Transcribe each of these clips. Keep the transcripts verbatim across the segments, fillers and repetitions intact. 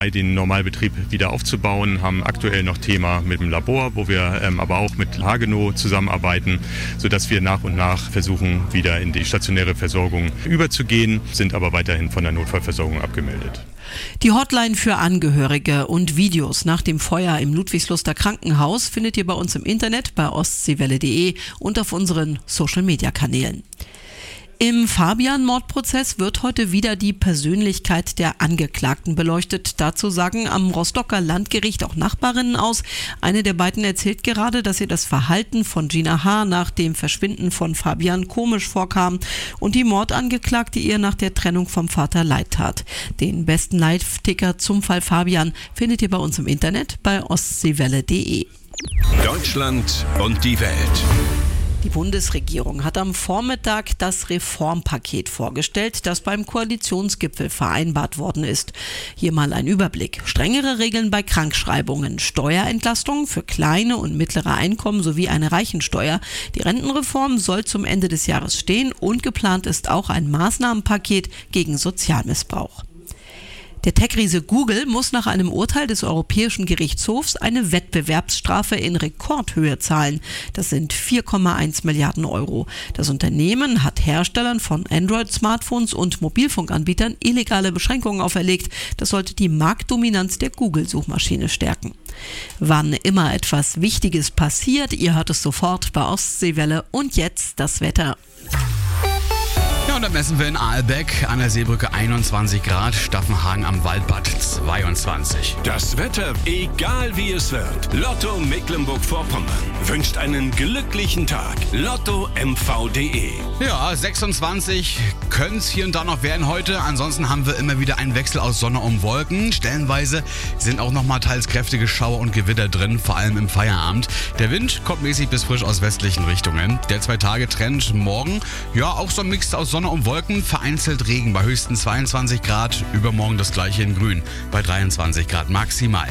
den Normalbetrieb wieder aufzubauen, haben aktuell noch Thema mit dem Labor, wo wir ähm, aber auch mit Hagenow zusammenarbeiten, sodass wir nach und nach versuchen, wieder in die stationäre Versorgung überzugehen, sind aber weiterhin von der Notfallversorgung abgemeldet. Die Hotline für Angehörige und Videos nach dem Feuer im Ludwigsluster Krankenhaus findet ihr bei uns im Internet bei ostseewelle punkt de und auf unseren Social-Media-Kanälen. Im Fabian-Mordprozess wird heute wieder die Persönlichkeit der Angeklagten beleuchtet. Dazu sagen am Rostocker Landgericht auch Nachbarinnen aus. Eine der beiden erzählt gerade, dass ihr das Verhalten von Gina H. nach dem Verschwinden von Fabian komisch vorkam und die Mordangeklagte ihr nach der Trennung vom Vater leid tat. Den besten Live-Ticker zum Fall Fabian findet ihr bei uns im Internet bei ostseewelle punkt de. Deutschland und die Welt. Die Bundesregierung hat am Vormittag das Reformpaket vorgestellt, das beim Koalitionsgipfel vereinbart worden ist. Hier mal ein Überblick. Strengere Regeln bei Krankschreibungen, Steuerentlastung für kleine und mittlere Einkommen sowie eine Reichensteuer. Die Rentenreform soll zum Ende des Jahres stehen und geplant ist auch ein Maßnahmenpaket gegen Sozialmissbrauch. Der Tech-Riese Google muss nach einem Urteil des Europäischen Gerichtshofs eine Wettbewerbsstrafe in Rekordhöhe zahlen. Das sind vier Komma eins Milliarden Euro. Das Unternehmen hat Herstellern von Android-Smartphones und Mobilfunkanbietern illegale Beschränkungen auferlegt. Das sollte die Marktdominanz der Google-Suchmaschine stärken. Wann immer etwas Wichtiges passiert, ihr hört es sofort bei Ostseewelle. Und jetzt das Wetter. Ja, und dann messen wir in Aalbeck an der Seebrücke einundzwanzig Grad, Staffenhagen am Waldbad zweiundzwanzig. Das Wetter, egal wie es wird. Lotto Mecklenburg-Vorpommern wünscht einen glücklichen Tag. Lotto M V punkt de. Ja, sechsundzwanzig können es hier und da noch werden heute. Ansonsten haben wir immer wieder einen Wechsel aus Sonne und Wolken. Stellenweise sind auch noch mal teils kräftige Schauer und Gewitter drin, vor allem im Feierabend. Der Wind kommt mäßig bis frisch aus westlichen Richtungen. Der Zwei-Tage-Trend morgen, ja, auch so ein Mix aus Sonne und Wolken, vereinzelt Regen bei höchstens zweiundzwanzig Grad. Übermorgen das gleiche in Grün bei dreiundzwanzig Grad maximal.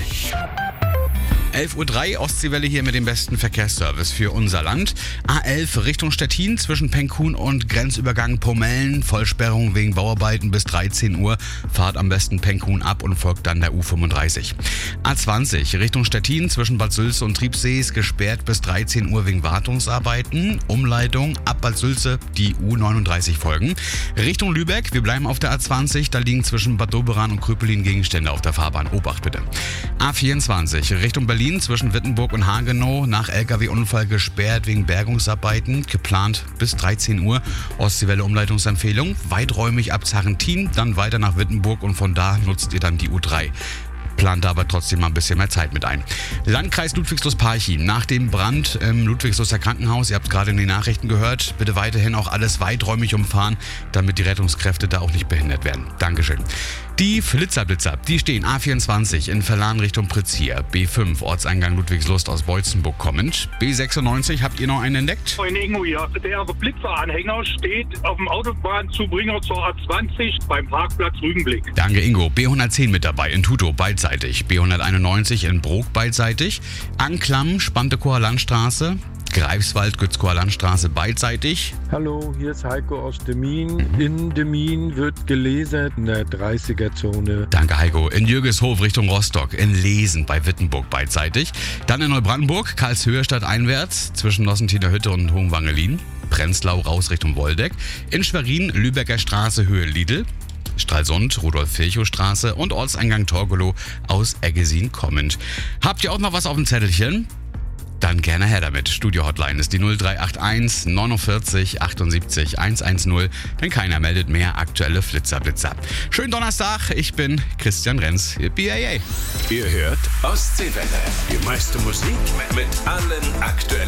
elf Uhr drei, Ostseewelle hier mit dem besten Verkehrsservice für unser Land. A elf Richtung Stettin zwischen Penkhuhn und Grenzübergang Pomellen. Vollsperrung wegen Bauarbeiten bis dreizehn Uhr. Fahrt am besten Penkhuhn ab und folgt dann der U fünfunddreißig. A zwanzig Richtung Stettin zwischen Bad Sülze und Triebsee ist gesperrt bis dreizehn Uhr wegen Wartungsarbeiten. Umleitung ab Bad Sülze die U neununddreißig folgen. Richtung Lübeck, wir bleiben auf der A zwanzig. Da liegen zwischen Bad Doberan und Krüppelin Gegenstände auf der Fahrbahn. Obacht bitte. A vierundzwanzig Richtung Berlin. Zwischen Wittenburg und Hagenow nach L K W-Unfall gesperrt wegen Bergungsarbeiten. Geplant bis dreizehn Uhr. Ostseewelle Umleitungsempfehlung. Weiträumig ab Zarrentin, dann weiter nach Wittenburg und von da nutzt ihr dann die U drei. Plant aber trotzdem mal ein bisschen mehr Zeit mit ein. Landkreis Ludwigslust-Parchim. Nach dem Brand im Ludwigsluster Krankenhaus, ihr habt es gerade in den Nachrichten gehört, bitte weiterhin auch alles weiträumig umfahren, damit die Rettungskräfte da auch nicht behindert werden. Dankeschön. Die Flitzerblitzer, die stehen A vierundzwanzig in Verlan Richtung Prizier, B fünf Ortseingang Ludwigslust aus Beutzenburg kommend, B sechsundneunzig, habt ihr noch einen entdeckt? In Ingo hier. Der Blitzeranhänger steht auf dem Autobahnzubringer zur A zwanzig beim Parkplatz Rügenblick. Danke Ingo. B hundertzehn mit dabei in Tutow beidseitig, B hunderteinundneunzig in Brok beidseitig, Anklam, Spantekower Landstraße, Greifswald, Gützkower Landstraße beidseitig. Hallo, hier ist Heiko aus Demmin. Mhm. In Demmin wird gelesen in der dreißiger-Zone. Danke Heiko. In Jürgeshof Richtung Rostock, in Lesen bei Wittenburg beidseitig. Dann in Neubrandenburg, Karlshöhe stadteinwärts zwischen Nossentiner Hütte und Hohenwangelin. Prenzlau raus Richtung Woldeck. In Schwerin, Lübecker Straße, Höhe Lidl. Stralsund, Rudolf-Virchow-Straße und Ortseingang Torgelow aus Eggesin kommend. Habt ihr auch noch was auf dem Zettelchen? Dann gerne her damit. Studio-Hotline ist die null drei acht eins neunundvierzig achtundsiebzig hundertzehn, denn keiner meldet mehr aktuelle Flitzerblitzer. Schönen Donnerstag, ich bin Christian Renz, B A A. Ihr hört Ostseewelle, die meiste Musik mit allen aktuellen